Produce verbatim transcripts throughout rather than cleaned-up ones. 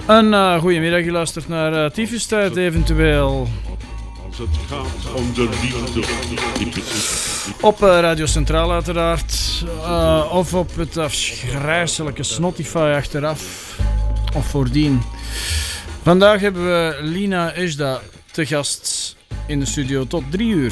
Een uh, goedemiddag, je luistert naar uh, Tyfustijd eventueel. Als het gaat om de liefde. Op uh, Radio Centraal uiteraard. Uh, of op het afschrijfelijke Spotify achteraf. Of voordien. Vandaag hebben we Lina Ejda te gast in de studio tot drie uur.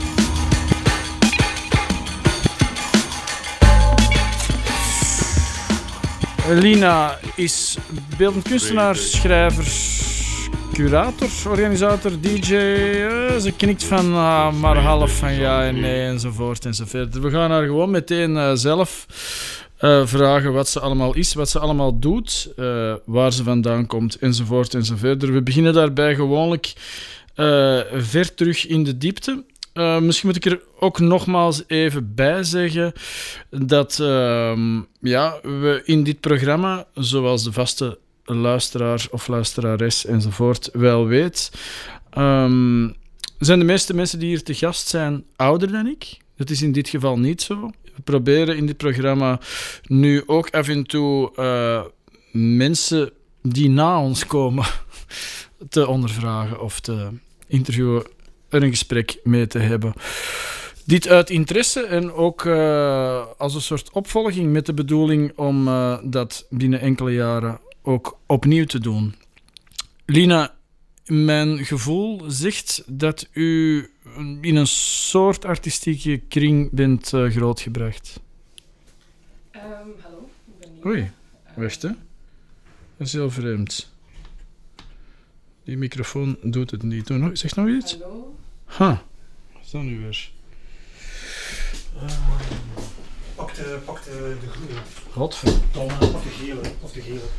Lina is beeldend kunstenaar, schrijver, curator, organisator, D J. Uh, ze knikt van uh, maar half van ja en nee enzovoort enzovoort. We gaan haar gewoon meteen uh, zelf uh, vragen wat ze allemaal is, wat ze allemaal doet, uh, waar ze vandaan komt enzovoort enzovoort. We beginnen daarbij gewoonlijk uh, ver terug in de diepte. Uh, misschien moet ik er ook nogmaals even bij zeggen dat uh, ja, we in dit programma, zoals de vaste luisteraar of luisterares enzovoort wel weet, um, zijn de meeste mensen die hier te gast zijn ouder dan ik. Dat is in dit geval niet zo. We proberen in dit programma nu ook af en toe uh, mensen die na ons komen te ondervragen of te interviewen, er een gesprek mee te hebben. Dit uit interesse en ook uh, als een soort opvolging met de bedoeling om uh, dat binnen enkele jaren ook opnieuw te doen. Lina, mijn gevoel zegt dat u in een soort artistieke kring bent uh, grootgebracht. Um, hallo, ik ben Lina. Oei, wacht hè. Dat is heel vreemd. Die microfoon doet het niet. Doe nog, zeg nog iets. Hallo. Ha, wat is dat nu weer? Uh, pak de, pak de, de groene. Godverdomme. Of de gele. Of de gele.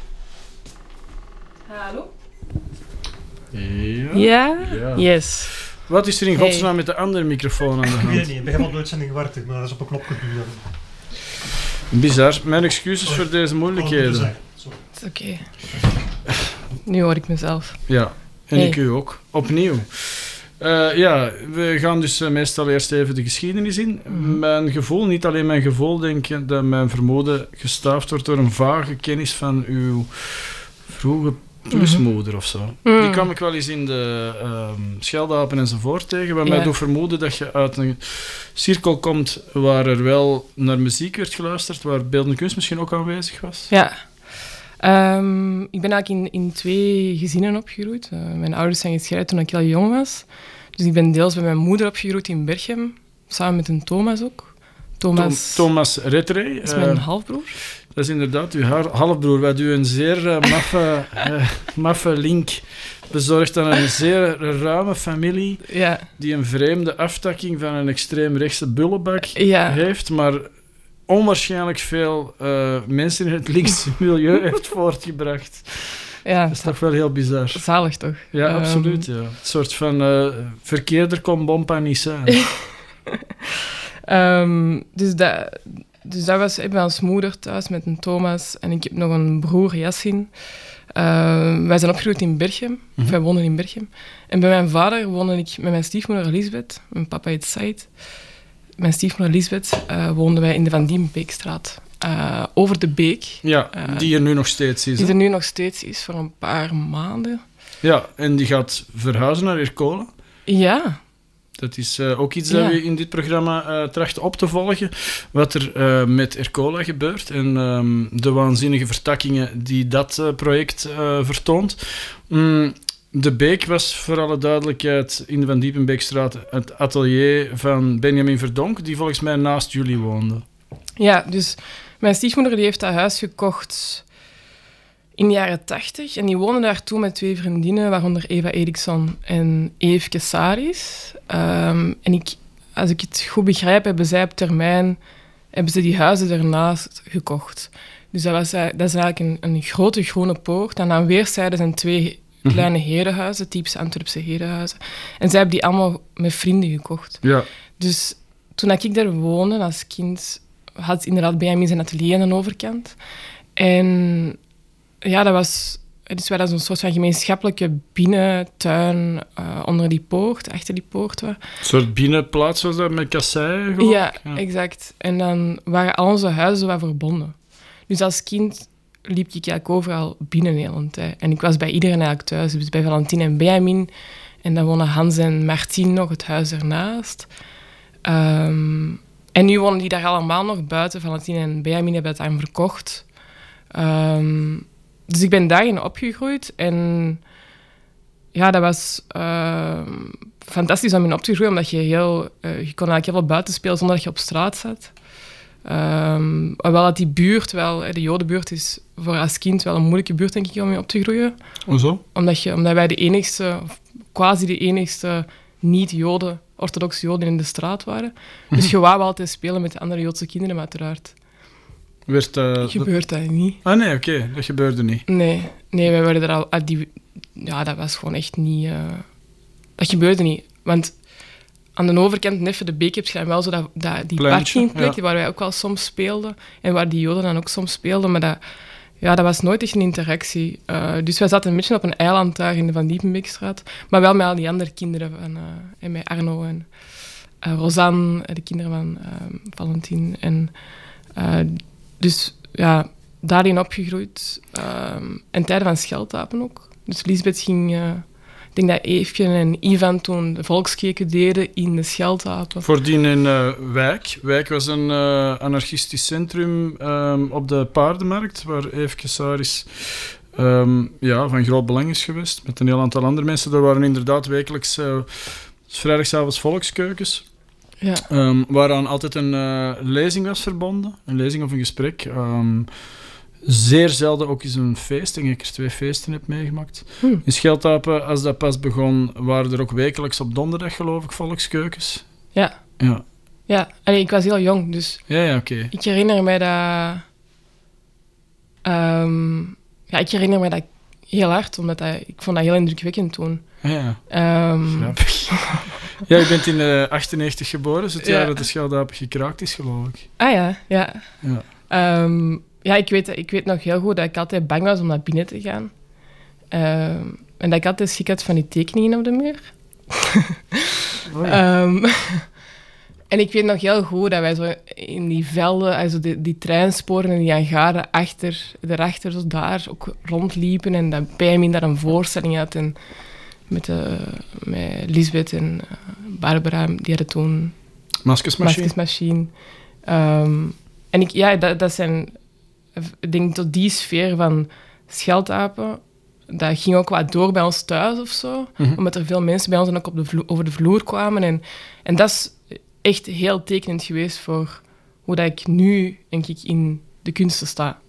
Hallo? Ja. Ja? Ja. Yes. Wat is er in Hey. godsnaam met de andere microfoon aan de Ik weet hand? het niet, ik ben helemaal op de uitzending gewerkt, maar dat is op een knop geduurd. Bizar. Mijn excuses voor deze moeilijkheden. Sorry. Het is oké. Okay. Nu hoor ik mezelf. Ja, en Hey. ik u ook. Opnieuw. Uh, ja, we gaan dus uh, meestal eerst even de geschiedenis in. Mm-hmm. Mijn gevoel, niet alleen mijn gevoel, denk ik dat mijn vermoeden gestaafd wordt door een vage kennis van uw vroege plusmoeder mm-hmm. of zo. Mm. Die kwam ik wel eens in de uh, Scheldeapen enzovoort tegen, waar Ja. mij doet vermoeden dat je uit een cirkel komt waar er wel naar muziek werd geluisterd, waar beeldende kunst misschien ook aanwezig was. Ja. Um, ik ben eigenlijk in, in twee gezinnen opgegroeid. Uh, mijn ouders zijn gescheiden toen ik heel jong was. Dus ik ben deels bij mijn moeder opgegroeid in Berchem, samen met een Thomas ook. Thomas, Tom, Thomas Retrey. is mijn uh, halfbroer. Dat is inderdaad uw haar- halfbroer, wat u een zeer uh, maffe, uh, maffe link bezorgt aan een zeer ruime familie Ja. die een vreemde aftakking van een extreemrechtse bullebak Ja. heeft, maar onwaarschijnlijk veel uh, mensen in het linkse milieu heeft voortgebracht. Ja. Dat is toch wel heel bizar. Zalig toch? Ja, Um, absoluut. Ja. Een soort van uh, verkeerder kon bompa niet zijn. Um, dus, dat, dus dat was ik ben als moeder thuis met een Thomas en ik heb nog een broer, Yassin. Uh, wij zijn opgegroeid in Berchem, Mhm. of wij woonden in Berchem. En bij mijn vader woonde ik met mijn stiefmoeder Elisabeth. Mijn papa heet Said. Mijn stiefmoeder Elisabeth uh, woonden wij in de Van Diemenbeekstraat. Uh, over de beek, Ja, Uh, die er nu nog steeds is. die hè? er nu nog steeds is voor een paar maanden. Ja, en die gaat verhuizen naar Ercola. Ja, Dat is uh, ook iets Ja. dat we in dit programma uh, trachten op te volgen. Wat er uh, met Ercola gebeurt en um, de waanzinnige vertakkingen die dat uh, project uh, vertoont. Mm, de Beek was voor alle duidelijkheid in de Van Diepenbeekstraat het atelier van Benjamin Verdonk, die volgens mij naast jullie woonde. ja, dus mijn stiefmoeder die heeft dat huis gekocht in de jaren tachtig. En die woonde daar toen met twee vriendinnen, waaronder Eva Eriksson en Eefke Saris. Um, en ik, als ik het goed begrijp, hebben zij op termijn hebben ze die huizen ernaast gekocht. Dus dat, was, dat is eigenlijk een, een grote groene poort. En aan weerszijden zijn twee kleine herenhuizen, typische Antwerpse herenhuizen. En zij hebben die allemaal met vrienden gekocht. Ja. Dus toen ik daar woonde als kind, had inderdaad Benjamin zijn atelier aan de overkant. En ja, dat was... Dus wij hadden zo'n soort van gemeenschappelijke binnentuin uh, onder die poort, achter die poort. Waar. Een soort binnenplaats was dat met kasseien, geloof Ja, ik? Ja, exact. En dan waren al onze huizen zo wat verbonden. Dus als kind liep ik eigenlijk overal binnen de hele tijd. En ik was bij iedereen eigenlijk thuis. Dus bij Valentine en Benjamin. En dan wonen Hans en Martien nog het huis ernaast. Um, en nu wonen die daar allemaal nog buiten. Valentine en Benjamin hebben het aan verkocht. Um, dus ik ben daarin opgegroeid. En ja, dat was uh, fantastisch om in op te groeien. Omdat je heel... Uh, je kon eigenlijk heel veel buiten spelen zonder dat je op straat zat. Um, hoewel dat die buurt wel... De Jodenbuurt is voor als kind wel een moeilijke buurt, denk ik, om in op te groeien. Hoezo? Omdat, je, omdat wij de enigste... quasi de enigste niet-Joden, orthodoxe Joden in de straat waren. Dus je wou altijd spelen met de andere Joodse kinderen, maar uiteraard Werd, uh, gebeurt dat niet. Ah nee, oké, okay. Dat gebeurde niet. Nee, nee, wij werden er al... Uh, die, ja, dat was gewoon echt niet... Uh, dat gebeurde niet. Want aan de overkant, neffen de beek, heb je dan wel zo dat, dat, die Pleintje, parkingplek, ja. waar wij ook wel soms speelden. En waar die Joden dan ook soms speelden, maar dat... Ja, dat was nooit echt een interactie. Uh, dus wij zaten een beetje op een eiland daar in de Van Diepenbeekstraat. Maar wel met al die andere kinderen. Van, uh, en met Arno en uh, Rosanne, de kinderen van uh, Valentine. En, uh, dus ja, daarin opgegroeid. Uh, en tijden van Scheldtapen ook. Dus Lisbeth ging... Uh, ik denk dat Eefje en Ivan toen de volkskeken deden in de Scheldtapen. Voordien in uh, Wijk. Wijk was een uh, anarchistisch centrum um, op de paardenmarkt, waar Eefje Saris um, ja, van groot belang is geweest, met een heel aantal andere mensen. Er waren inderdaad wekelijks uh, vrijdagavond volkskeukens, ja. um, waaraan altijd een uh, lezing was verbonden, een lezing of een gesprek. Um, Zeer zelden ook eens een feest. Ik denk dat ik er twee feesten heb meegemaakt. Hmm. In Scheldtapen, als dat pas begon, waren er ook wekelijks op donderdag, geloof ik, volkskeukens. Ja. Ja. Ja, allee, ik was heel jong, dus... Ja, ja, oké. Okay. Ik herinner me dat... Um, ja, ik herinner me dat heel hard, omdat dat, ik vond dat heel indrukwekkend toen. Ja, Um, grappig. Ja, je bent in uh, achtennegentig geboren, dus het ja. jaar dat de Scheldtapen gekraakt is, geloof ik. Ah ja, ja. Ja. Um, ja, ik weet, ik weet nog heel goed dat ik altijd bang was om naar binnen te gaan. Um, en dat ik altijd schik had van die tekeningen op de muur. Oh ja. um, en ik weet nog heel goed dat wij zo in die velden, also die, die treinsporen en die hangaren achter, daarachter, zo daar ook rondliepen. En dat Benjamin daar een voorstelling had. En met, de, met Lisbeth en uh, Barbara, die hadden toen... Maskesmachine. Maskesmachine. Um, en ik, ja, dat, dat zijn... Ik denk tot die sfeer van Scheldtapen, dat ging ook wat door bij ons thuis of zo. Mm-hmm. Omdat er veel mensen bij ons dan ook op de vlo- over de vloer kwamen. En, en dat is echt heel tekenend geweest voor hoe dat ik nu, denk ik, in de kunsten sta.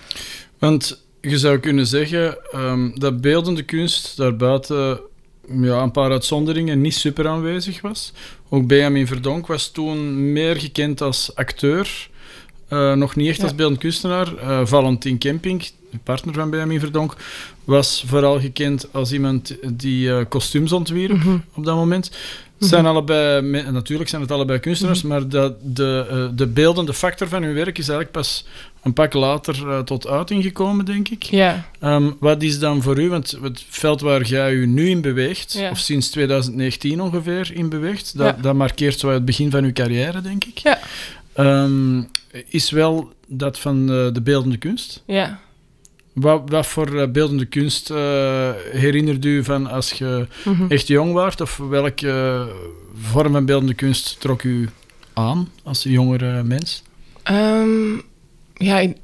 Want je zou kunnen zeggen um, dat beeldende kunst daarbuiten ja, een paar uitzonderingen niet super aanwezig was. Ook Benjamin Verdonk was toen meer gekend als acteur, uh, nog niet echt ja. als beeldend kunstenaar. Uh, Valentin Kempink, de partner van Benjamin Verdonk, was vooral gekend als iemand die uh, kostuums ontwierp Mm-hmm. op dat moment. Het zijn allebei, natuurlijk zijn het allebei kunstenaars, mm-hmm. maar de, de, uh, de beeldende factor van hun werk is eigenlijk pas een pak later uh, tot uiting gekomen, denk ik. Ja. Um, wat is dan voor u, want het veld waar jij u nu in beweegt, ja. of sinds twintig negentien ongeveer in beweegt, dat, ja. dat markeert zo het begin van uw carrière, denk ik, Ja. um, is wel dat van uh, de beeldende kunst. Ja. Wat, wat voor uh, beeldende kunst uh, herinnert u van als je Mm-hmm. echt jong waart? Of welke uh, vorm van beeldende kunst trok u aan als jongere mens? Um, ja, ik,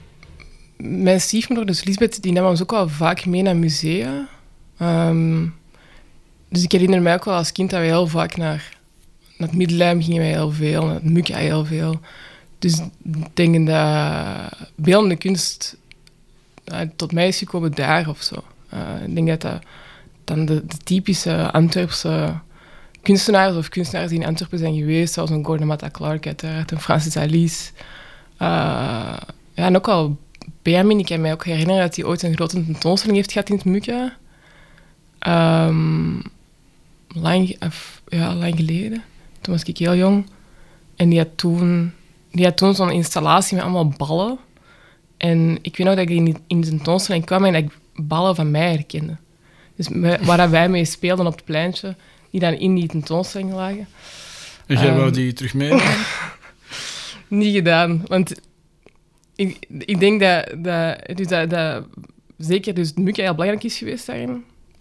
mijn stiefmoeder, dus Lisbeth, die nam ons ook wel vaak mee naar musea. Um, dus ik herinner mij ook wel als kind dat we heel vaak naar, naar het Middelheim gingen wij heel veel, naar het Mukka heel veel. Dus ik denk dat beeldende kunst uh, tot mij is gekomen daar of zo. Uh, ik denk dat dat dan de, de typische Antwerpse kunstenaars of kunstenaars die in Antwerpen zijn geweest, zoals een Gordon Matta Clark uiteraard, een Francis Alice. Uh, ja, en ook al Benjamin, ik kan mij ook herinneren dat hij ooit een grote tentoonstelling heeft gehad in het Mukka. Um, lang, of, ja, lang geleden. Toen was ik heel jong. En die had toen, die had toen zo'n installatie met allemaal ballen. En ik weet nog dat ik in die, in de tentoonstelling kwam en dat ik ballen van mij herkende. Dus we, waar wij mee speelden op het pleintje, die dan in die tentoonstelling lagen. En jij Um, wou die terug meenemen? Niet gedaan, want ik, ik denk dat, dat, dus dat, dat zeker dus het M U C heel belangrijk is geweest daarin.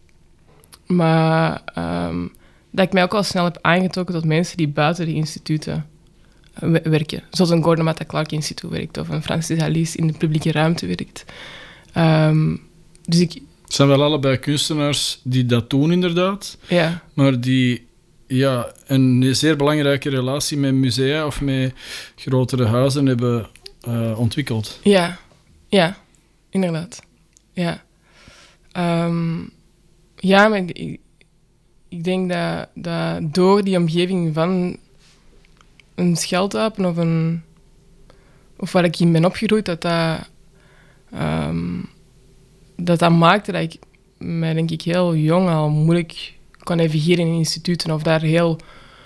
Maar um, dat ik mij ook al snel heb aangetrokken tot mensen die buiten de instituten werken. Zoals een Gordon Matta Clark Instituut werkt of een Francis Alice in de publieke ruimte werkt. Um, dus ik... Het zijn wel allebei kunstenaars die dat doen, inderdaad. Ja. Maar die ja, een zeer belangrijke relatie met musea of met grotere huizen hebben uh, ontwikkeld. Ja, ja, inderdaad. Ja, um, ja maar ik, ik denk dat, dat door die omgeving van een Schelduipen of een of waar ik in ben opgegroeid, dat dat, um, dat dat maakte dat ik mij denk ik heel jong al moeilijk kon navigeren in instituten of daar heel...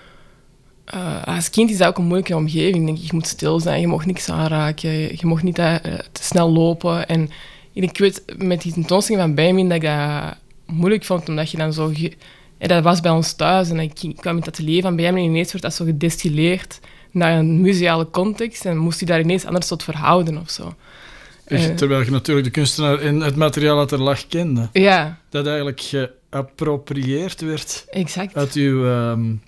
Uh, als kind is dat ook een moeilijke omgeving. Denk ik, je moet stil zijn, je mag niks aanraken, je, je mag niet uh, te snel lopen. En ik weet met die tentoonstelling van Benjamin dat ik dat moeilijk vond, omdat je dan zo... Ge- ja, dat was bij ons thuis en ik kwam in het atelier van Benjamin en ineens werd dat zo gedestilleerd naar een museale context en moest je daar ineens anders tot verhouden of zo. Echt, terwijl je natuurlijk de kunstenaar en het materiaal dat er lag kende. Ja. Dat eigenlijk geapproprieerd werd exact. uit uw, um,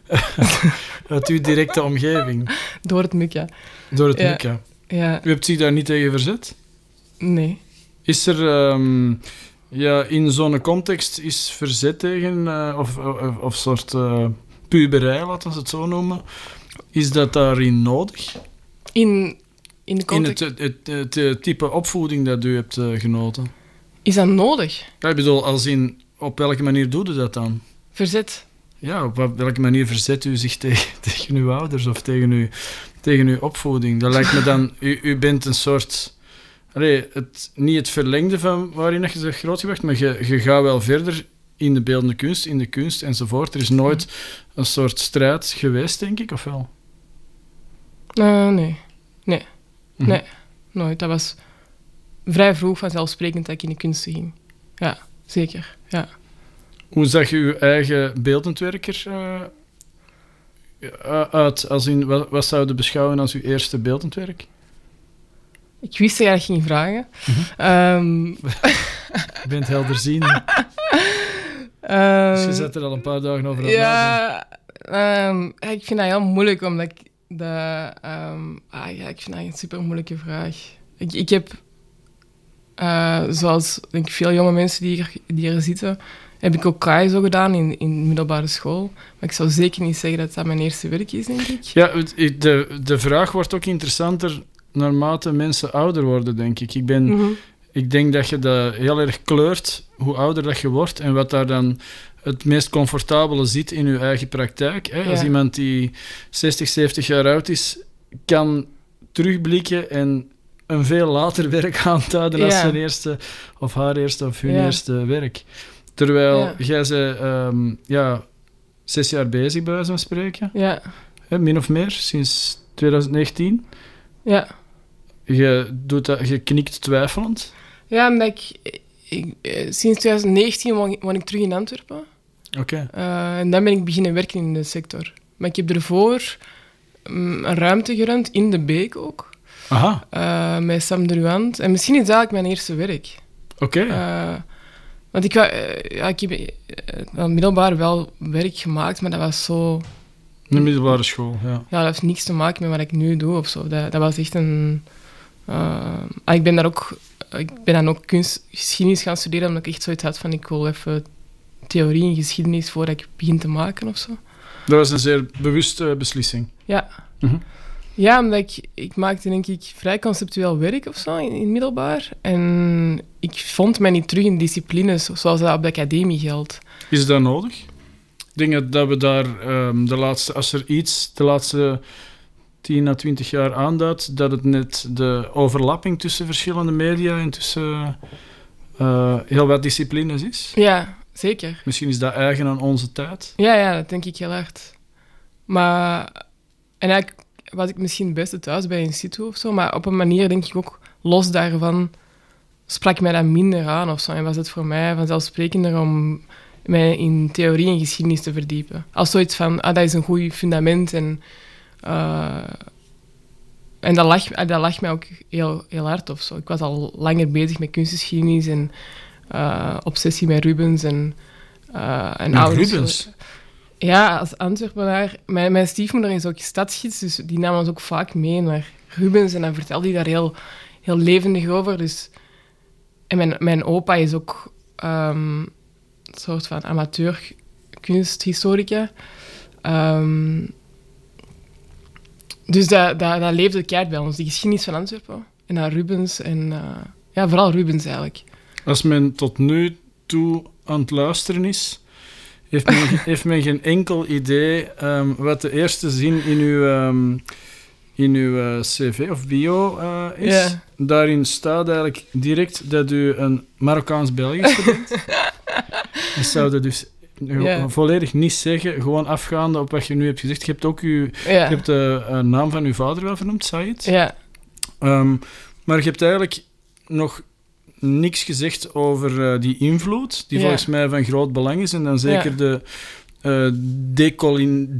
uit uw directe omgeving. Door het M U C, ja. Door het ja. M U C, ja. Ja. U hebt zich daar niet tegen verzet? Nee. Is er um, ja, in zo'n context is verzet tegen, uh, of, of, of soort uh, puberij, laten we het zo noemen, is dat daarin nodig? In... In, de context... in het, het, het, het type opvoeding dat u hebt uh, genoten. Is dat nodig? Ja, ik bedoel, als in, op welke manier doet u dat dan? Verzet. Ja, op welke manier verzet u zich tegen, tegen uw ouders of tegen, u, tegen uw opvoeding? Dat lijkt me dan... U, u bent een soort... Allee, het, niet het verlengde van waarin je bent grootgebracht, maar je, je gaat wel verder in de beeldende kunst, in de kunst enzovoort. Er is nooit een soort strijd geweest, denk ik, of wel? Uh, nee. Nee. Mm-hmm. Nee, nooit. Dat was vrij vroeg vanzelfsprekend dat ik in de kunsten ging. Ja, zeker. Ja. Hoe zag je uw eigen beeldend werker uh, uit? Als in, wat, wat zou je beschouwen als uw eerste beeldend werk? Ik wist dat je dat ging vragen. Mm-hmm. Um, je bent helderzien. um, dus je zet er al een paar dagen over aan ja, um, ik vind dat heel moeilijk, omdat ik... De, um, ah, ja, ik vind dat een super moeilijke vraag. Ik, ik heb, uh, zoals denk ik, veel jonge mensen die hier, die hier zitten, heb ik ook K I S O gedaan in, in middelbare school. Maar ik zou zeker niet zeggen dat dat mijn eerste werk is, denk ik. Ja, de, de vraag wordt ook interessanter naarmate mensen ouder worden, denk ik. Ik, ben, Mm-hmm. ik denk dat je dat heel erg kleurt, hoe ouder dat je wordt en wat daar dan het meest comfortabele ziet in je eigen praktijk. Hè? Als ja. iemand die zestig, zeventig jaar oud is, kan terugblikken en een veel later werk aanduiden ja. als zijn eerste of haar eerste of hun ja. eerste werk. Terwijl ja. jij bent um, ja, zes jaar bezig, bij wijze van spreken. Ja. Hè, min of meer, sinds twintig negentien. Ja. Je, doet dat, je knikt twijfelend. Ja, omdat ik... ik sinds twintig negentien woon ik, woon ik terug in Antwerpen. Oké. Okay. Uh, en dan ben ik beginnen werken in de sector. Maar ik heb ervoor um, een ruimte gerund, in de Beek ook. Aha. Uh, met Sam de Ruand. En misschien is dat eigenlijk mijn eerste werk. Oké. Okay. Uh, want ik, uh, ja, ik heb uh, uh, middelbaar wel werk gemaakt, maar dat was zo... De middelbare school, ja. Ja, dat heeft niks te maken met wat ik nu doe of zo. Dat, dat was echt een... Uh, ik ben daar ook... Ik ben dan ook kunstgeschiedenis gaan studeren, omdat ik echt zoiets had van ik wil even theorie en geschiedenis voordat ik begin te maken of zo. Dat was een zeer bewuste beslissing. Ja. Mm-hmm. Ja, omdat ik, ik maakte denk ik vrij conceptueel werk of zo in, in het middelbaar. En ik vond mij niet terug in disciplines zoals dat op de academie geldt. Is dat nodig? Ik denk dat we daar um, de laatste, als er iets de laatste tien à twintig jaar aanduidt, dat het net de overlapping tussen verschillende media en tussen uh, heel wat disciplines is. Ja, zeker. Misschien is dat eigen aan onze tijd. Ja, ja, dat denk ik heel hard. Maar, en eigenlijk was ik misschien het beste thuis bij in situ of zo, maar op een manier denk ik ook, los daarvan, sprak mij dat minder aan of zo. En was het voor mij vanzelfsprekender om mij in theorie en geschiedenis te verdiepen. Als zoiets van, ah, dat is een goed fundament en... Uh, en dat lag, dat lag mij ook heel, heel hard of zo. Ik was al langer bezig met kunstgeschiedenis en uh, obsessie met Rubens en, uh, en Met ouders. Rubens? Ja, als Antwerpenaar. Mijn, mijn stiefmoeder is ook stadsgids, dus die nam ons ook vaak mee naar Rubens en dan vertelde hij daar heel, heel levendig over. Dus... En mijn, mijn opa is ook um, een soort van amateur kunsthistorica. Um, dus dat, dat, dat leefde keihard bij ons, die geschiedenis van Antwerpen. En dan Rubens en... Uh, ja, vooral Rubens eigenlijk. Als men tot nu toe aan het luisteren is, heeft men, heeft men geen enkel idee um, wat de eerste zin in uw, um, in uw uh, cv of bio uh, is. Yeah. Daarin staat eigenlijk direct dat u een Marokkaans-Belgisch bent. Dat zou dat dus Yeah. volledig niet zeggen, gewoon afgaande op wat je nu hebt gezegd. Je hebt ook uw, Ja. je hebt de uh, naam van uw vader wel vernoemd, Said. Ja. Um, maar je hebt eigenlijk nog niks gezegd over uh, die invloed, die Ja. volgens mij van groot belang is. En dan zeker Ja. de uh, decolin-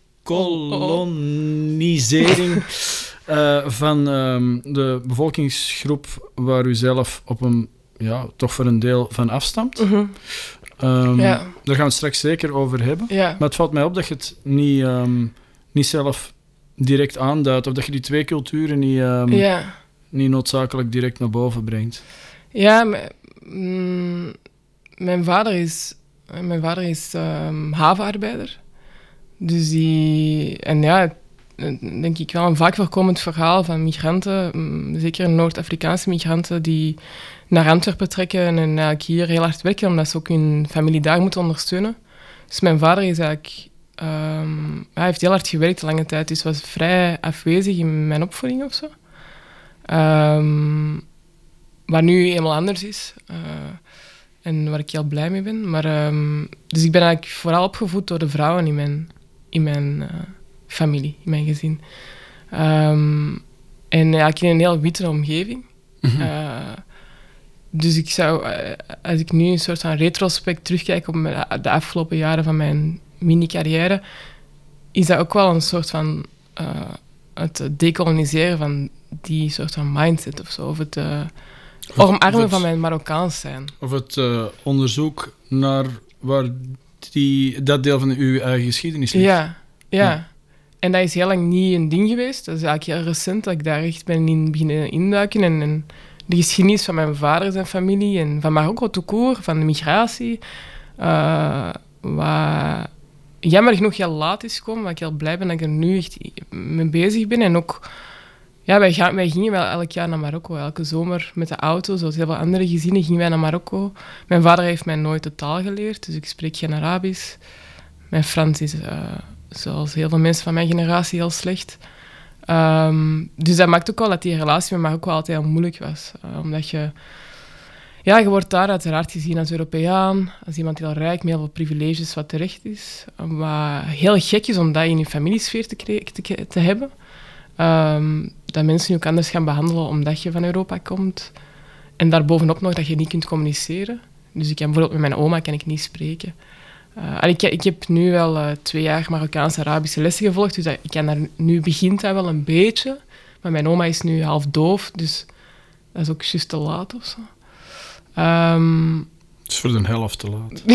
decolonisering uh, van um, de bevolkingsgroep waar u zelf op een, ja, toch voor een deel van afstamt. Mhm. Um, Ja. Daar gaan we het straks zeker over hebben. Ja. Maar het valt mij op dat je het niet, um, niet zelf direct aanduidt, of dat je die twee culturen niet, um, Ja. niet noodzakelijk direct naar boven brengt. Ja, m- mm, mijn vader is, mijn vader is um, havenarbeider. Dus die... En ja, denk ik wel een vaak voorkomend verhaal van migranten, mm, zeker Noord-Afrikaanse migranten, die naar Antwerpen trekken en eigenlijk hier heel hard werken, omdat ze ook hun familie daar moeten ondersteunen. Dus mijn vader is eigenlijk... Um, hij heeft heel hard gewerkt de lange tijd, dus was vrij afwezig in mijn opvoeding of zo. Um, wat nu helemaal anders is. Uh, en waar ik heel blij mee ben. Maar, um, dus ik ben eigenlijk vooral opgevoed door de vrouwen in mijn, in mijn uh, familie, in mijn gezin. Um, en eigenlijk in een heel witte omgeving. Mhm. Uh, dus ik zou, uh, als ik nu een soort van retrospect terugkijk op mijn, de afgelopen jaren van mijn mini-carrière, is dat ook wel een soort van uh, het decoloniseren van die soort van mindset of zo. Of het uh, Of- omarmen of het- van mijn Marokkaans zijn. Of het uh, onderzoek naar waar die, dat deel van uw eigen geschiedenis ligt. Ja, ja, Ja. En dat is heel lang niet een ding geweest. Dat is eigenlijk heel recent dat ik daar echt ben in beginnen induiken. En, en de geschiedenis van mijn vader en familie en van Marokko tout court, van de migratie. Uh, wat jammer genoeg heel laat is gekomen, maar ik heel blij ben dat ik er nu echt mee bezig ben. En ook, ja, wij, gaan, wij gingen wel elk jaar naar Marokko. Elke zomer met de auto, zoals heel veel andere gezinnen, gingen wij naar Marokko. Mijn vader heeft mij nooit de taal geleerd, dus ik spreek geen Arabisch. Mijn Frans is, uh, zoals heel veel mensen van mijn generatie, heel slecht. Um, dus dat maakt ook wel dat die relatie met Marokko altijd heel moeilijk was. Uh, omdat je... Ja, je wordt daar uiteraard gezien als Europeaan, als iemand heel rijk, met heel veel privileges, wat terecht is. Wat heel gek is om dat in je familiesfeer te, kre- te, te hebben. Um, dat mensen je ook anders gaan behandelen omdat je van Europa komt. En daarbovenop nog dat je niet kunt communiceren. Dus ik kan bijvoorbeeld met mijn oma kan ik niet spreken. Uh, en ik, ik heb nu wel uh, twee jaar Marokkaans-Arabische lessen gevolgd, dus dat, ik kan daar, nu begint dat wel een beetje. Maar mijn oma is nu half doof, dus dat is ook juist te laat of zo. Um, Het is voor de helft te laat.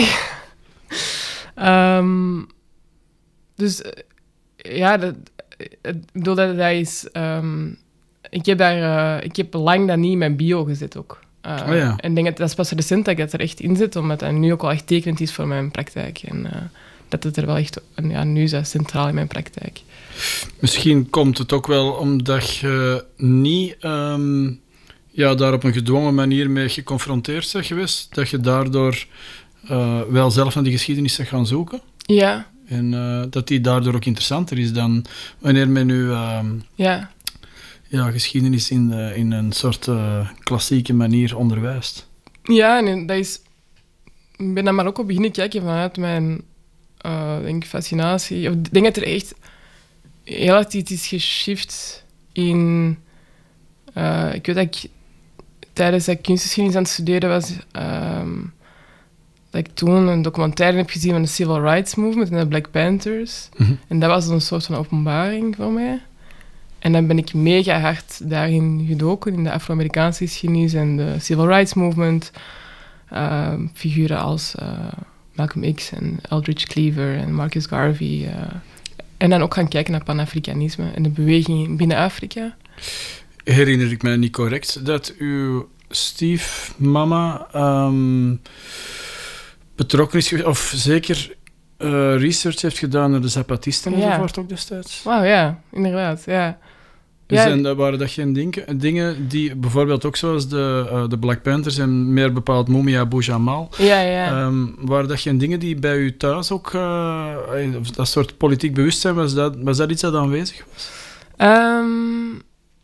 um, dus uh, ja, dat, ik bedoel dat dat is... Um, ik, heb daar, uh, ik heb lang dat niet in mijn bio gezet ook. Uh, Oh ja. En ik denk dat dat is pas recent dat ik dat er echt in zet, omdat dat nu ook wel echt tekenend is voor mijn praktijk. En uh, dat het er wel echt... Ja, nu is dat centraal in mijn praktijk. Misschien komt het ook wel omdat je niet um, ja, daar op een gedwongen manier mee geconfronteerd bent geweest, dat je daardoor uh, wel zelf naar die geschiedenis bent gaan zoeken. Ja, En uh, dat die daardoor ook interessanter is dan wanneer men nu um, ja. ja, geschiedenis in, de, in een soort uh, klassieke manier onderwijst. Ja, en dat is... Ik ben naar Marokko beginnen kijken vanuit mijn uh, denk, fascinatie. Of, ik denk dat er echt heel erg iets is geshift in... Uh, ik weet dat ik tijdens dat ik kunstgeschiedenis aan het studeren was, um, dat ik toen een documentaire heb gezien van de Civil Rights Movement en de Black Panthers. Mm-hmm. En dat was een soort van openbaring voor mij. En dan ben ik mega hard daarin gedoken, in de Afro-Amerikaanse geschiedenis en de Civil Rights Movement. Uh, figuren als uh, Malcolm X en Eldridge Cleaver en Marcus Garvey. Uh, en dan ook gaan kijken naar Pan-Afrikanisme en de beweging binnen Afrika. Herinner ik mij niet correct dat uw stiefmama um, betrokken is, of zeker uh, research heeft gedaan naar de Zapatisten Ja. enzovoort ook destijds? Wauw, ja, inderdaad, ja. Dus Ja. en dat waren dat geen dingen, dingen die bijvoorbeeld ook zoals de, uh, de Black Panthers en meer bepaald Mumia Abu Jamal, Ja, ja. um, waren dat geen dingen die bij u thuis ook, uh, of dat soort politiek bewustzijn, was dat, was dat iets dat aanwezig was? Um,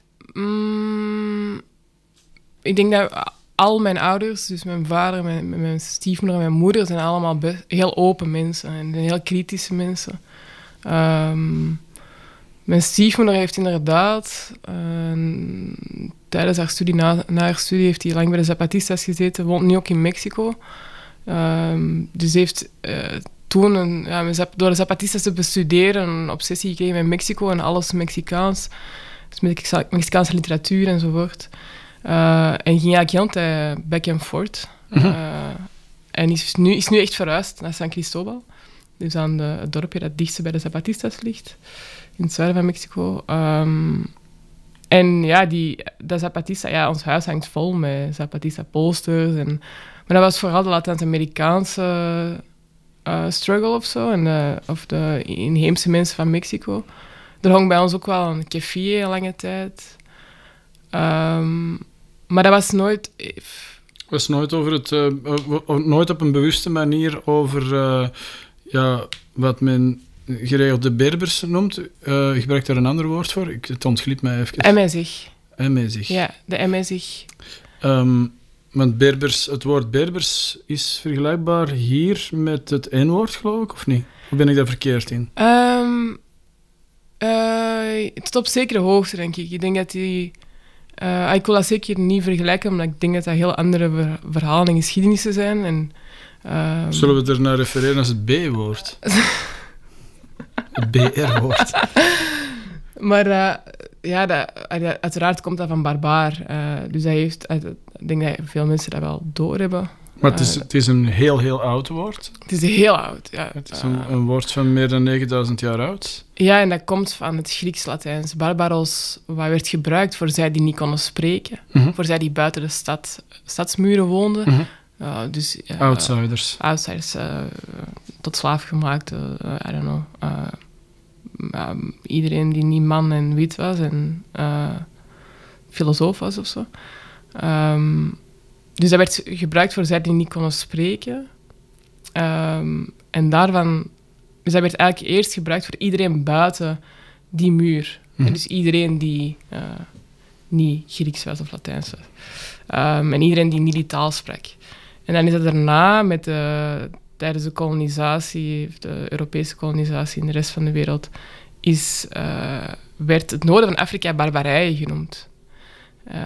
mm, ik denk dat al mijn ouders, dus mijn vader, mijn, mijn stiefmoeder en mijn moeder, zijn allemaal be- heel open mensen en heel kritische mensen. Um, mijn stiefmoeder heeft inderdaad, uh, tijdens haar studie, na, na haar studie, heeft hij lang bij de Zapatistas gezeten, woont nu ook in Mexico. Um, dus heeft uh, toen, een, ja, door de Zapatistas te bestuderen, een obsessie gekregen met Mexico en alles Mexicaans. Dus Mexica- Mexicaanse literatuur enzovoort. Uh, en ging eigenlijk heel de tijd back and forth. Mhm. Uh, en is nu, is nu echt verhuisd naar San Cristobal. Dus aan de, het dorpje dat dichtst bij de Zapatistas ligt. In het zuiden van Mexico. Um, en ja, die, dat Zapatista, ja, ons huis hangt vol met Zapatista-posters. En, maar dat was vooral de Latijns-Amerikaanse uh, struggle of zo. En de, of de inheemse mensen van Mexico. Er hong bij ons ook wel een café een lange tijd. Um, maar dat was nooit... was nooit over het, uh, uh, nooit op een bewuste manier over uh, ja, wat men geregeld de Berbers noemt. Uh, gebruikt daar een ander woord voor? Ik, het ontglipt mij even. M-zich. M-zich. Ja, de M-zich. Um, want Berbers, het woord Berbers is vergelijkbaar hier met het N-woord, geloof ik, of niet? Of ben ik daar verkeerd in? Um, uh, tot op zekere hoogte, denk ik. Ik denk dat die... Uh, ik wil dat zeker niet vergelijken, omdat ik denk dat dat heel andere ver- verhalen en geschiedenissen zijn. En, um... Zullen we er naar refereren als het B-woord? Het B R-woord. Maar uh, ja, dat, uiteraard komt dat van barbaar. Uh, dus dat heeft... Uh, ik denk dat veel mensen dat wel doorhebben. Maar het is, Uh, het is een heel, heel oud woord. Het is heel oud, ja. Het is een, een woord van meer dan negenduizend jaar oud. Ja, en dat komt van het Grieks-Latijns. Barbaros, wat werd gebruikt voor zij die niet konden spreken. Mm-hmm. Voor zij die buiten de stad, stadsmuren woonden. Mm-hmm. Uh, dus, uh, Outsiders. Outsiders, uh, tot slaaf gemaakt, uh, I don't know. Uh, um, iedereen die niet man en wit was en uh, filosoof was of zo. Um, dus dat werd gebruikt voor zij die niet konden spreken. Um, en daarvan... Dus dat werd eigenlijk eerst gebruikt voor iedereen buiten die muur. Mm. En dus iedereen die uh, niet Grieks was of Latijns was. Um, en iedereen die niet die taal sprak. En dan is het daarna, met de, tijdens de kolonisatie, de Europese kolonisatie in de rest van de wereld, is, uh, werd het noorden van Afrika Barbarije genoemd. Uh,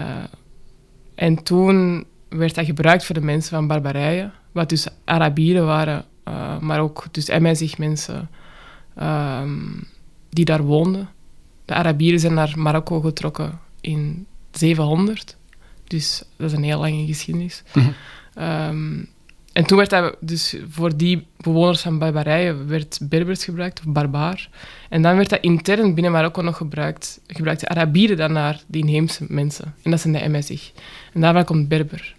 en toen werd dat gebruikt voor de mensen van Barbarije, wat dus Arabieren waren, uh, maar ook dus M-zich mensen um, die daar woonden. De Arabieren zijn naar Marokko getrokken in zevenhonderd, dus dat is een heel lange geschiedenis. Mm-hmm. Um, en toen werd dat dus voor die bewoners van Barbarije werd Berbers gebruikt, of barbaar. En dan werd dat intern binnen Marokko nog gebruikt. Gebruikte Arabieren dan naar de inheemse mensen. En dat zijn de M-zich. En daarvan komt Berber.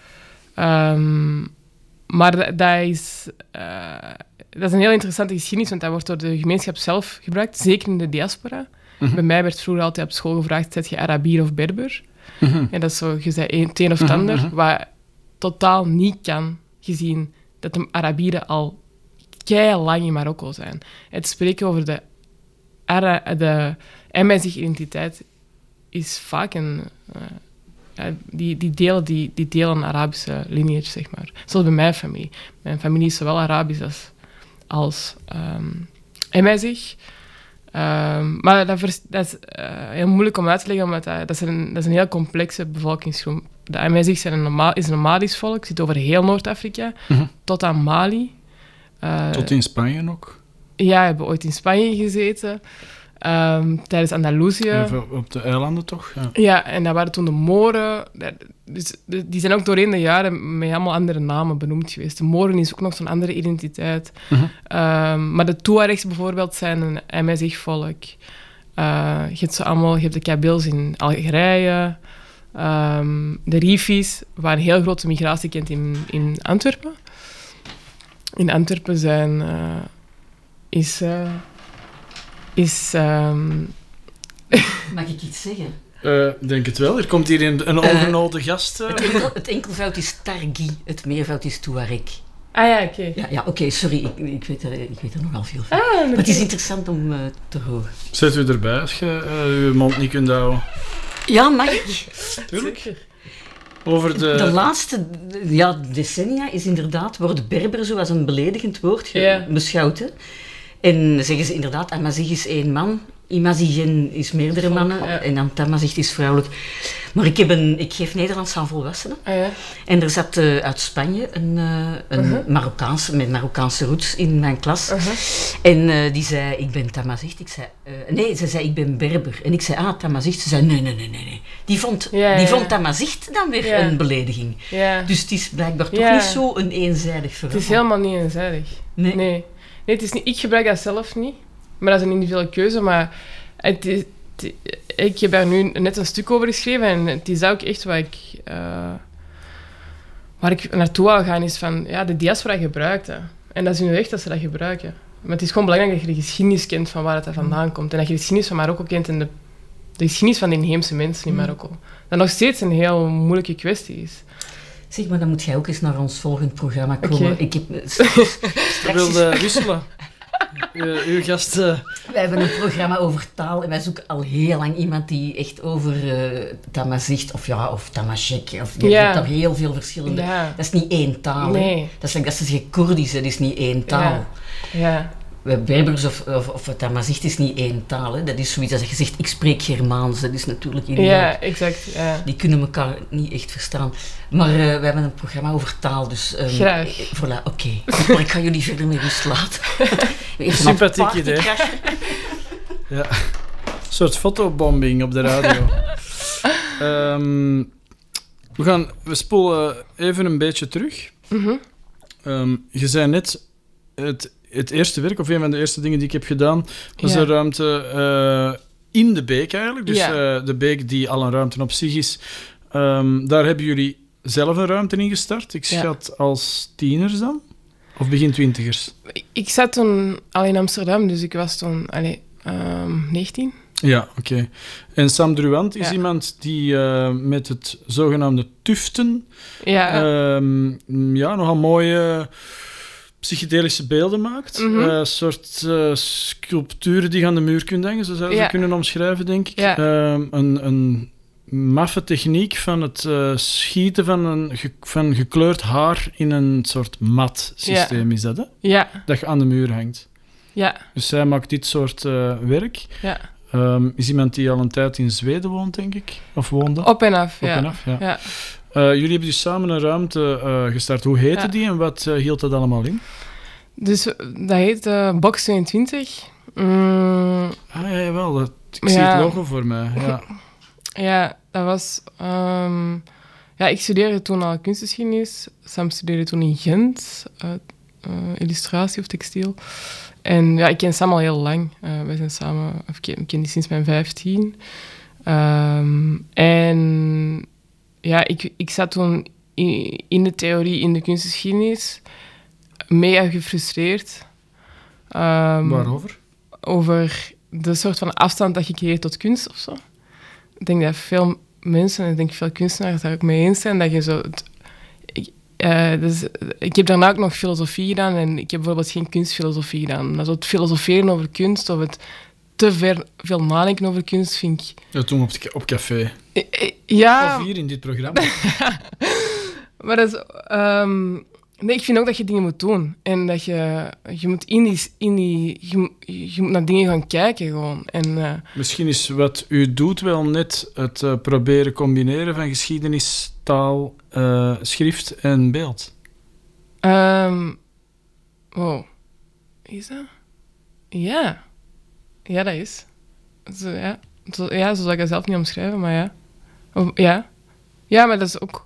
Um, maar dat, dat, is, uh, dat is een heel interessante geschiedenis, want dat wordt door de gemeenschap zelf gebruikt, zeker in de diaspora. Mm-hmm. Bij mij werd vroeger altijd op school gevraagd, zet je Arabier of Berber? Mm-hmm. En dat is zo, je zei het een of het ander, Mm-hmm. wat totaal niet kan, gezien dat de Arabieren al keilang in Marokko zijn. Het spreken over de, Ara- de M-zich-identiteit is vaak een... Uh, ja, die, die, delen, die, die delen een Arabische lineage, zeg maar. Zoals bij mijn familie. Mijn familie is zowel Arabisch als, als um, M-zich. Um, maar dat, vers, dat is uh, heel moeilijk om uit te leggen, omdat dat, dat, is, een, dat is een heel complexe bevolkingsgroep. De M-zich zijn een norma- is een nomadisch volk, zit over heel Noord-Afrika, Mm-hmm. tot aan Mali. Uh, Tot in Spanje ook. Ja, we hebben ooit in Spanje gezeten. Um, tijdens Andalusië. Even op de eilanden toch? Ja. Ja, en dat waren toen de Moren. Dus de, die zijn ook doorheen de jaren met allemaal andere namen benoemd geweest. De Moren is ook nog zo'n andere identiteit. Uh-huh. Um, maar de Tuaregs bijvoorbeeld zijn een M S I-volk. Uh, je hebt ze allemaal, je hebt de Kabyles in Algerije. Um, de Rifis, waar een heel grote migratie kent in, in Antwerpen. In Antwerpen zijn... Uh, is... Uh, is um... Mag ik iets zeggen? Uh, denk het wel. Er komt hier een, een ongenodigde uh, gast. Uh. Het, enkel, het enkelvoud is Targi, het meervoud is Tuareg. Ah ja, oké. Okay. Ja, ja oké, okay, sorry, ik, ik, weet er, ik weet er nogal veel van. Ah, okay. Maar het is interessant om uh, te horen. Zet u erbij als je uh, uw mond niet kunt houden? Ja, mag ik? Tuurlijk. Over de... de laatste ja, decennia is inderdaad, wordt Berber zo als een beledigend woord ge- yeah. beschouwd. Hè? En zeggen ze inderdaad, Amazigh is één man, Imazigen is meerdere mannen ja. en dan Tamazight is vrouwelijk. Maar ik, heb een, ik geef Nederlands aan volwassenen. Ah, ja. En er zat uh, uit Spanje een, uh, een uh-huh. Marokkaanse, met Marokkaanse roots in mijn klas. Uh-huh. En uh, die zei, ik ben Tamazight. Ik zei, uh, nee, ze zei, ik ben Berber. En ik zei, ah, Tamazight. Ze zei, nee, nee, nee, nee. Die vond, ja, ja, die ja. vond Tamazight dan weer ja. een belediging. Ja. Dus het is blijkbaar toch ja. niet zo een eenzijdig verhaal. Het is helemaal niet eenzijdig. Nee? Nee. Nee, het is niet, ik gebruik dat zelf niet. Maar dat is een individuele keuze. Maar het is, het, ik heb daar nu net een stuk over geschreven. En het is ook echt wat ik... Uh, waar ik naartoe wil gaan, is van... Ja, de diaspora gebruikt dat. En dat is hun recht dat ze dat gebruiken. Maar het is gewoon belangrijk dat je de geschiedenis kent van waar het vandaan komt. En dat je de geschiedenis van Marokko kent en de, de geschiedenis van de inheemse mensen in Marokko. Dat nog steeds een heel moeilijke kwestie is. Zeg maar, dan moet jij ook eens naar ons volgend programma komen. Okay. Ik heb straks... Je wilde wisselen. U, uw gast... Uh... Wij hebben een programma over taal en wij zoeken al heel lang iemand die echt over uh, Tamazight of ja, of Tamashek, of je ja. hebt daar heel veel verschillende... Ja. Dat is niet één taal. Nee. Hè? Dat is like dat ze zeggen Koerdisch, dat is niet één taal. Ja. Ja. Berbers of, of, of Tamazight is niet één taal. Hè? Dat is zoiets als je zegt, ik spreek Germaans. Dat is natuurlijk inderdaad... Ja, exact. Ja. Die kunnen elkaar niet echt verstaan. Maar uh, we hebben een programma over taal, dus... Um, Graag. Voilà, oké. Okay. Maar ik ga jullie verder met rust laten. Sympathiek idee. Ja. Een soort fotobombing op de radio. um, we, gaan, we spoelen even een beetje terug. Mm-hmm. Um, je zei net... Het, Het eerste werk, of een van de eerste dingen die ik heb gedaan, was ja. een ruimte uh, in de beek eigenlijk. Dus ja. uh, de beek die al een ruimte op zich is. Um, daar hebben jullie zelf een ruimte in gestart. Ik schat ja. als tieners dan? Of begin twintigers? Ik, ik zat toen al in Amsterdam, dus ik was toen allee, um, negentien. Ja, oké. Okay. En Sam Druant is ja. iemand die uh, met het zogenaamde tuften ja. Um, ja, nogal mooie... psychedelische beelden maakt. Een mm-hmm. uh, soort uh, sculpturen die je aan de muur kunt hangen, zo zou je ja. ze kunnen omschrijven, denk ik. Ja. Uh, een, een maffe techniek van het uh, schieten van, een ge- van gekleurd haar in een soort mat systeem, ja. is dat, hè? Ja. Dat je aan de muur hangt. Ja. Dus zij maakt dit soort uh, werk. Ja. Um, is iemand die al een tijd in Zweden woont, denk ik? Of woonde? Op en af, Op ja. en af, ja. ja. Uh, jullie hebben dus samen een ruimte uh, gestart. Hoe heette ja. die en wat uh, hield dat allemaal in? Dus dat heet uh, Box tweeëntwintig. Mm. Ah, ja, jawel. Dat, ik zie ja. het logo voor mij. Ja, ja dat was... Um, ja, ik studeerde toen al kunstgeschiedenis. Sam studeerde toen in Gent. Uh, uh, illustratie of textiel. En ja, ik ken Sam al heel lang. Uh, wij zijn samen... Ik ken, ik ken die sinds mijn vijftien. Um, en... Ja, ik, ik zat toen in, in de theorie, in de kunstgeschiedenis, mega gefrustreerd. Um, Waarover? Over de soort van afstand dat je creëert tot kunst of zo. Ik denk dat veel mensen, en ik denk veel kunstenaars daar ook mee eens zijn, dat je zo... Het, ik, uh, dus, ik heb daarna ook nog filosofie gedaan en ik heb bijvoorbeeld geen kunstfilosofie gedaan. Maar zo het filosoferen over kunst of het te ver, veel nadenken over kunst vind ik... Ja, toen op, op café. Ja. Of hier in dit programma. Maar dat is... Um, nee, ik vind ook dat je dingen moet doen. En dat je... Je moet in die... In die je, je moet naar dingen gaan kijken, gewoon. En, uh, Misschien is wat u doet wel net het uh, proberen combineren van geschiedenis, taal, uh, schrift en beeld. Um, wow. Is dat? Ja. Ja, dat is. Zo, ja. Zo, ja, zo zou ik dat zelf niet omschrijven, maar ja. Of, ja. Ja, maar dat is ook...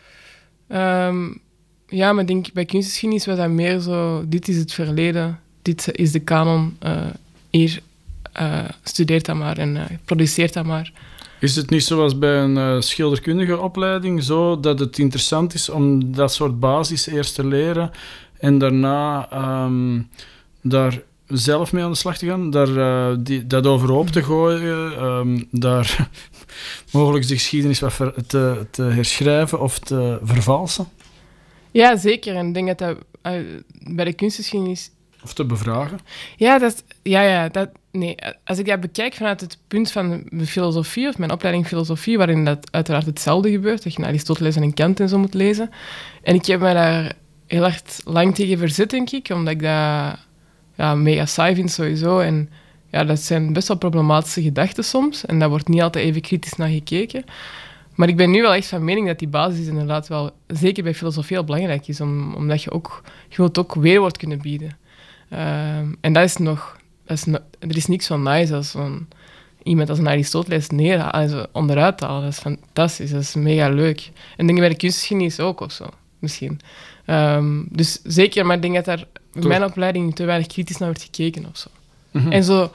Um, ja, maar ik denk, bij kunstgeschiedenis was dat meer zo... Dit is het verleden, dit is de kanon. Uh, hier, uh, studeert dat maar en uh, produceert dat maar. Is het niet zoals bij een uh, schilderkundige opleiding zo dat het interessant is om dat soort basis eerst te leren en daarna um, daar zelf mee aan de slag te gaan, daar, uh, die, dat overhoop te gooien, um, daar mogelijk de geschiedenis wat ver, te, te herschrijven of te vervalsen? Ja, zeker. En ik denk dat dat uh, bij de kunstgeschiedenis... Of te bevragen? Ja, dat, ja, ja dat, nee. Als ik dat bekijk vanuit het punt van de filosofie, of mijn opleiding filosofie, waarin dat uiteraard hetzelfde gebeurt, dat je naar Aristoteles en Kant en zo moet lezen. En ik heb me daar heel hard lang tegen verzet, denk ik, omdat ik dat ja, mega saai vind sowieso. En ja, dat zijn best wel problematische gedachten soms, en daar wordt niet altijd even kritisch naar gekeken. Maar ik ben nu wel echt van mening dat die basis inderdaad wel, zeker bij filosofie, heel belangrijk is, om, omdat je ook, je wilt ook weerwoord kunnen bieden. Um, en dat is nog... Dat is no, er is niks zo nice als zo'n, iemand als een Aristoteles neer, also onderuit halen. Dat is fantastisch, dat is mega leuk. En denk bij de kunstgeschiedenis ook of zo, misschien. Um, dus zeker, maar ik denk dat daar in mijn opleiding te weinig kritisch naar wordt gekeken of zo. Mm-hmm. En zo...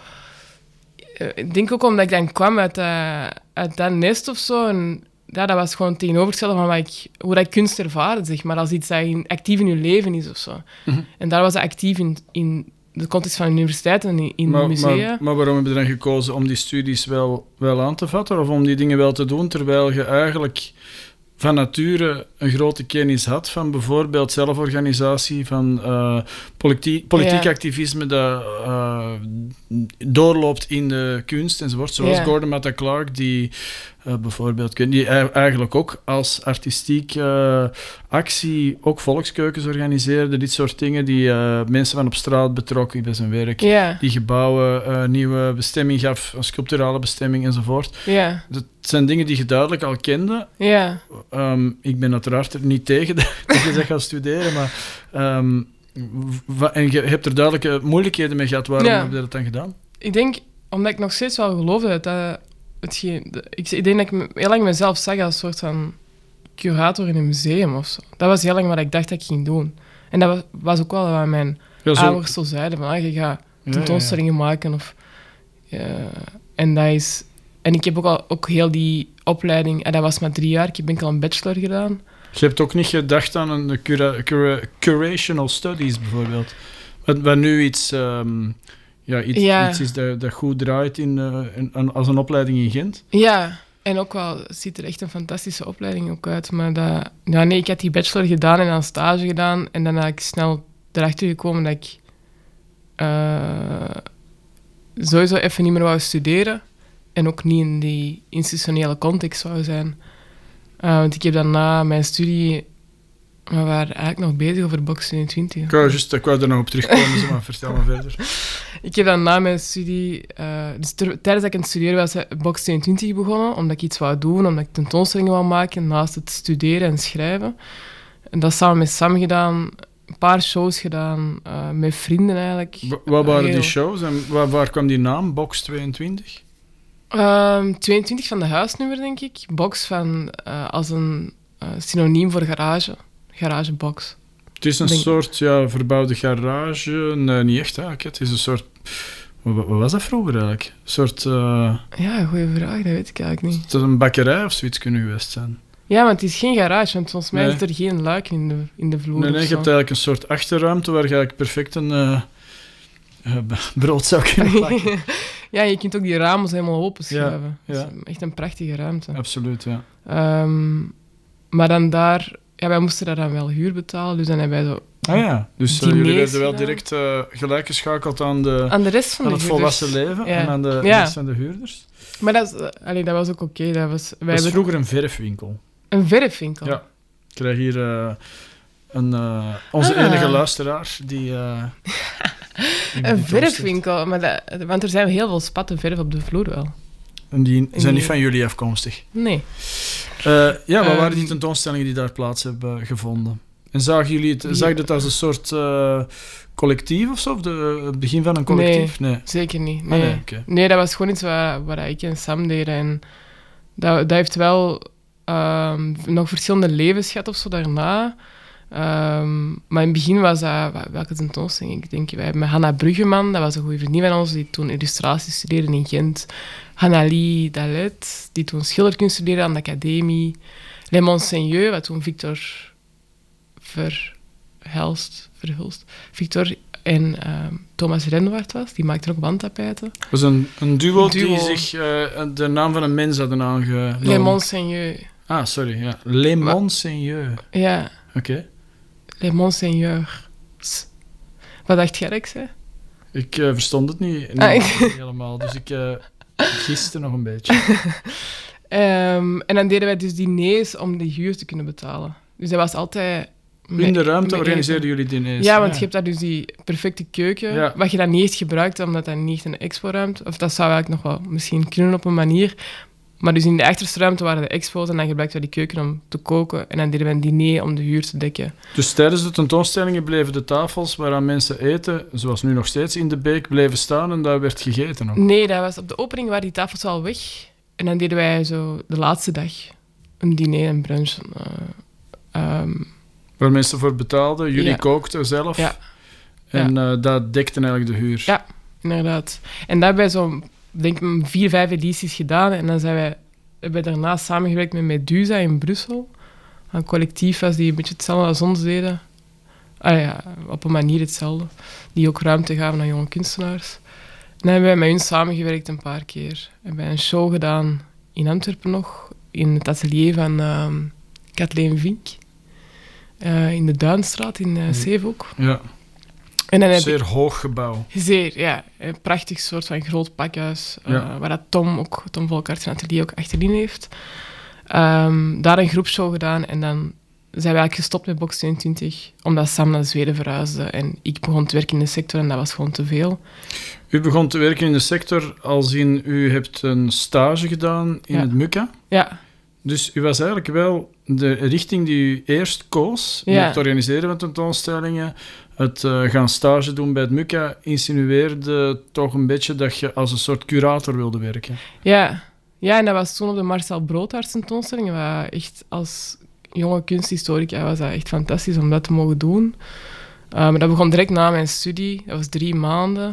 Ik denk ook omdat ik dan kwam uit, uh, uit dat nest of zo. En ja, dat was gewoon tegenovergestelde van wat ik, hoe dat ik kunst ervaarde, zeg maar. Als iets dat in, actief in je leven is of zo. Mm-hmm. En daar was het actief in, in de context van de universiteit en in, in maar, musea. Maar, maar waarom heb je dan gekozen om die studies wel, wel aan te vatten? Of om die dingen wel te doen, terwijl je eigenlijk van nature een grote kennis had van bijvoorbeeld zelforganisatie, van uh, politiek, politiek ja. activisme dat uh, doorloopt in de kunst enzovoort. Zoals ja. Gordon Matta Clark, die uh, bijvoorbeeld, die eigenlijk ook als artistiek uh, actie ook volkskeukens organiseerde, dit soort dingen, die uh, mensen van op straat betrok bij zijn werk, ja. die gebouwen uh, nieuwe bestemming gaf, een sculpturale bestemming enzovoort. Ja. Dat zijn dingen die je duidelijk al kende. Ja. Um, ik ben uiteraard er niet tegen dat je dat gaat studeren, maar um, wa- en je hebt er duidelijke moeilijkheden mee gehad. Waarom ja. heb je dat dan gedaan? Ik denk, omdat ik nog steeds wel geloofde dat dat hetgeen... Ik, ik denk dat ik heel lang mezelf zag als een soort van curator in een museum of zo. Dat was heel lang wat ik dacht dat ik ging doen. En dat was, was ook wel wat mijn ja, zo... ouders zo zeiden, van ah, je gaat tentoonstellingen ja, ja. maken. Of, uh, en dat is... En ik heb ook al ook heel die opleiding... En dat was maar drie jaar. Ik heb enkel een bachelor gedaan. Je hebt ook niet gedacht aan een cura, cura, curational studies, bijvoorbeeld. Wat, wat nu iets, um, ja, iets, ja. iets is dat, dat goed draait in, uh, in, als een opleiding in Gent. Ja, en ook wel... Het ziet er echt een fantastische opleiding ook uit. Maar dat... Ja, nee, ik had die bachelor gedaan en dan stage gedaan. En dan had ik snel erachter gekomen dat ik... Uh, sowieso even niet meer wou studeren. En ook niet in die institutionele context zou zijn. Uh, want ik heb dan na mijn studie... We waren eigenlijk nog bezig over Box tweeëntwintig. Ik wou, just, ik wou er nog op terugkomen, dus maar vertel maar verder. Ik heb dan na mijn studie... Uh, dus ter, tijdens dat ik aan het studeren was, Box tweeëntwintig begonnen, omdat ik iets wou doen, omdat ik tentoonstellingen wou maken, naast het studeren en schrijven. En dat samen met Sam gedaan, een paar shows gedaan, uh, met vrienden eigenlijk. W- wat waren Heel... die shows en waar, waar kwam die naam, Box tweeëntwintig? Um, tweeëntwintig van de huisnummer, denk ik. Box van, uh, als een uh, synoniem voor garage. Garagebox. Het is een denk... soort ja, verbouwde garage. Nee, niet echt, hè. Het is een soort... Wat, wat was dat vroeger eigenlijk? Een soort... Uh... Ja, goede vraag. Dat weet ik eigenlijk niet. Het is een bakkerij of zoiets kunnen geweest zijn. Ja, maar het is geen garage, want volgens mij nee. is er geen luik in de, in de vloer. Nee, nee, je hebt eigenlijk een soort achterruimte waar je eigenlijk perfect een... Uh... Uh, brood zou kunnen pakken. Ja, je kunt ook die ramen helemaal open schuiven. Ja, ja. Dat is echt een prachtige ruimte. Absoluut, ja. Um, maar dan daar... Ja, wij moesten daar dan wel huur betalen, dus dan hebben wij zo... Ah ja, dus uh, jullie werden wel direct uh, gelijk geschakeld aan, de, aan, de rest van aan de het huurders. volwassen leven ja. en aan de ja. rest van de huurders. Maar dat, is, uh, allee, dat was ook oké. Okay. Dat was, wij dat was hebben... vroeger een verfwinkel. Een verfwinkel? Ja. Ik krijg hier uh, een, uh, onze ah. enige luisteraar die... Uh, een verfwinkel, maar dat, want er zijn heel veel spatten verf op de vloer wel. En die zijn en niet van jullie afkomstig? Nee. Uh, ja, wat um, waren die tentoonstellingen die daar plaats hebben gevonden? En zagen jullie het, Die- zag je het als een soort uh, collectief of zo? Of de, het begin van een collectief? Nee, nee. zeker niet. Ah, Nee. nee, okay. nee, dat was gewoon iets wat, wat ik en Sam deden. En dat, dat heeft wel um, nog verschillende levens gehad of zo daarna. Um, maar in het begin was dat... Welke tentoonstelling? Ik denk, wij hebben met Hanna Bruggeman, dat was een goede vriendin van ons, die toen illustratie studeerde in Gent. Hannalie Dalet, die toen schilderkunst studeerde aan de academie. Les Monseigneur, wat toen Victor Verhelst... Verhulst... Victor en um, Thomas Renwaard was. Die maakte ook wandtapijten. Het was een, een duo, Een duo. die zich uh, de naam van een mens hadden aangenomen. Les Monseigneur. Ah, sorry. Ja. Les Monseigneur. Ja. Oké. Okay. Les Monseigneurs. Wat dacht jij dat ik zei? Ik uh, verstond het niet, Ah, niet ik... helemaal, dus ik uh, giste nog een beetje. um, en dan deden wij dus diners om de huur te kunnen betalen. Dus dat was altijd... In de ruimte organiseerden jullie diners? Ja, want ja. je hebt daar dus die perfecte keuken, ja. wat je dan niet echt gebruikt, omdat dat niet echt een expo-ruimte... Of dat zou eigenlijk nog wel misschien kunnen op een manier... Maar dus in de achterste ruimte waren de expo's en dan gebruikten we die keuken om te koken en dan deden we een diner om de huur te dekken. Dus tijdens de tentoonstellingen bleven de tafels waaraan mensen eten, zoals nu nog steeds in de Beek, bleven staan en daar werd gegeten ook? Nee, dat was op de opening waren die tafels al weg en dan deden wij zo de laatste dag een diner en brunch. Uh, um, Waar mensen voor betaalden, jullie ja. kookten zelf ja. en ja. Uh, dat dekte eigenlijk de huur? Ja, inderdaad. En daar hebben wij zo... denk ik, vier, vijf edities gedaan. En dan zijn wij, hebben wij daarna samengewerkt met Medusa in Brussel. Een collectief was die een beetje hetzelfde als ons deden. Ah ja, op een manier hetzelfde. Die ook ruimte gaven aan jonge kunstenaars. En dan hebben wij met hun samengewerkt een paar keer. Hebben wij een show gedaan in Antwerpen nog. In het atelier van uh, Kathleen Vink. Uh, in de Duinstraat in uh, Zeevoek. Ja. En dan heb Zeer ik, hoog gebouw. Zeer, ja. Een prachtig soort van groot pakhuis. Uh, Ja. Waar dat Tom, ook, Tom Volkaert zijn atelier ook achterin heeft. Um, daar een groepshow gedaan en dan zijn we eigenlijk gestopt met Box tweeëntwintig. Omdat Sam naar Zweden verhuisde en ik begon te werken in de sector en dat was gewoon te veel. U begon te werken in de sector als in u hebt een stage gedaan in Ja. het MUCA. Ja, Dus u was eigenlijk wel de richting die u eerst koos, Ja. met het organiseren van tentoonstellingen, het uh, gaan stage doen bij het MUCA, insinueerde toch een beetje dat je als een soort curator wilde werken. ja. Ja, en dat was toen op de Marcel Broodhaars tentoonstelling. Waar echt als jonge kunsthistorica was dat echt fantastisch om dat te mogen doen. Uh, maar dat begon direct na mijn studie. Dat was drie maanden.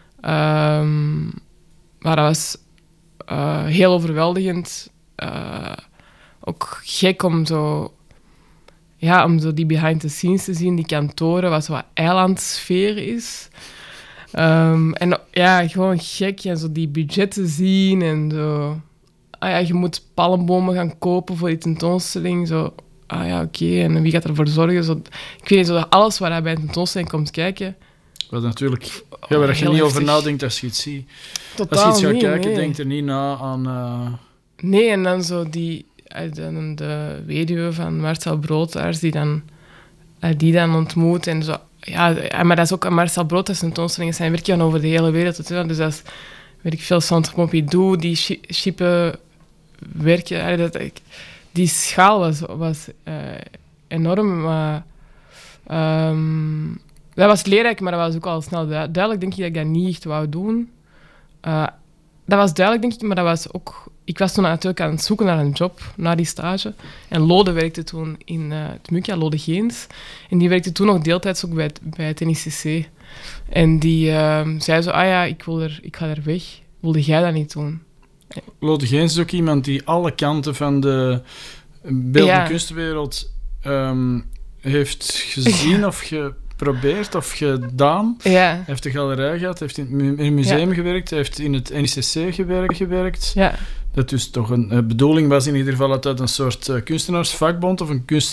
Um, maar dat was uh, heel overweldigend. Uh, ook gek om zo... Ja, om zo die behind the scenes te zien. Die kantoren, wat zo wat eilandsfeer is. Um, en ja, gewoon gek. En zo die budgetten zien en zo... Ah ja, je moet palmbomen gaan kopen voor die tentoonstelling. Zo, ah ja, oké. Okay. En wie gaat ervoor zorgen? Zo, ik weet niet, zo alles waar hij bij een tentoonstelling komt kijken... Wat natuurlijk... Ja, waar je heel niet over heftig. nadenkt als je het ziet. Totaal als je iets gaat niet, kijken, nee. denk er niet na aan... Uh... Nee, en dan zo die... uh, De, de weduwe van Marcel Broodhaars, die dan, uh, die dan ontmoet. En zo, ja, maar dat is ook aan Marcel Broodhaars tentoonstellingen. Zijn werk gaan over de hele wereld. Dus dat is, weet ik veel, Centre Pompidou, die shi- shippen werken. Uh, dat, ik- die schaal was, was uh, enorm. Maar, um, dat was leerrijk, maar dat was ook al snel du- duidelijk, denk ik, dat ik dat niet echt wou doen. Uh, dat was duidelijk, denk ik, maar dat was ook... Ik was toen natuurlijk aan het zoeken naar een job, na die stage. En Lode werkte toen in uh, het MUCA, Lode Geens. En die werkte toen nog deeltijds ook bij het, bij het N I C C. En die uh, zei zo, ah ja, ik, wil er, ik ga er weg. Wilde jij dat niet doen? Lode Geens is ook iemand die alle kanten van de beeld- en Ja. kunstwereld um, heeft gezien of geprobeerd of gedaan. Ja, Hij heeft de galerij gehad, hij heeft in het mu- in het museum Ja. gewerkt, gewerkt, hij heeft in het N I C C gewerkt. gewerkt. ja. Dat dus toch een uh, bedoeling was in ieder geval dat dat een soort uh, kunstenaarsvakbond of een